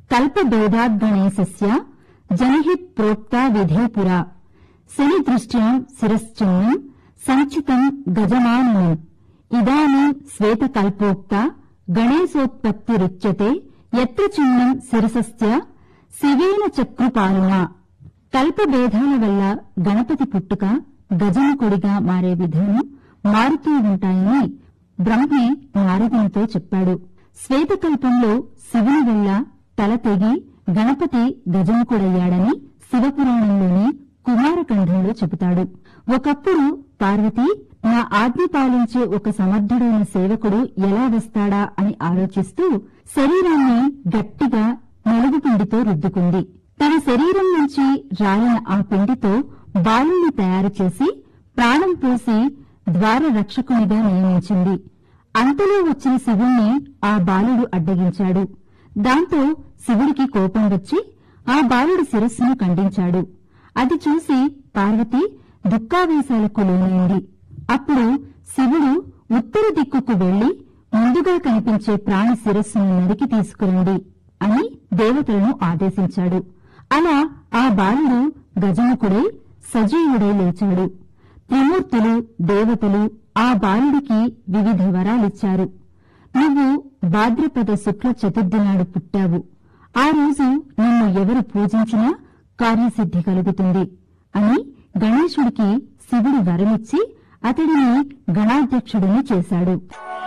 కల్పభేదాద్గణేశస్య జనహి ప్రోక్తా విధేపురా శనిదృష్ట్యాం శిరశ్చిన్నం సంచితం గజమాననం ఇదానీం శ్వేతకల్పోక్త గణేశోత్పత్తిరుచ్యతే యత్ర చిన్నం శిరసస్య శివేన చక్రుపాలునా. కల్పభేదాల వల్ల గణపతి పుట్టుక గజముఖుడిగా మారే విధానం మారుతూ ఉంటాయని బ్రహ్మే నారదునితో చెప్పాడు. శ్వేతకల్పంలో శివుని వల్ల తల తెగి గణపతి గజముఖుడయ్యాడని శివపురాణంలోని కుమారఖండంలో చెబుతాడు. ఒకప్పుడు పార్వతి నా ఆజ్ఞ పాలించే ఒక సమర్థుడైన సేవకుడు ఎలా వస్తాడా అని ఆలోచిస్తూ శరీరాన్ని గట్టిగా నలుగు పిండితో రుద్దుకుంది. తన శరీరం నుంచి రాలిన ఆ పిండితో బాలుణ్ణి తయారు చేసి ప్రాణం పోసి ద్వార రక్షకునిగా నియమించింది. అంతలో వచ్చిన శివుణ్ణి ఆ బాలుడు అడ్డగించాడు. దాంతో శివుడికి కోపం వచ్చి ఆ బాలుడి శిరస్సును ఖండించాడు. అది చూసి పార్వతి దుఃఖావేశాలకు లోనైంది. అప్పుడు శివుడు ఉత్తర దిక్కుకు వెళ్లి ముందుగా కనిపించే ప్రాణి శిరస్సును నరికి తీసుకురండి అని దేవతలను ఆదేశించాడు. అలా ఆ బాలుడు గజముఖుడై సజీవుడై లేచాడు. త్రిమూర్తులు దేవతలు ఆ బాలుడికి వివిధ వరాలిచ్చారు. నువ్వు భాద్రపద శుక్ల చతుర్థి నాడు పుట్టావు. ఆ రోజు నిన్ను ఎవరు పూజించినా కార్యసిద్ధి కలుగుతుంది అని గణేశుడికి శివుడు వరమిచ్చి అతడిని గణాధ్యక్షుడిని చేశాడు.